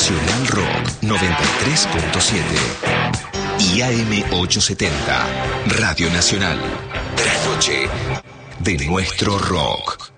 Nacional Rock 93.7 y AM 870, Radio Nacional. La noche de nuestro rock.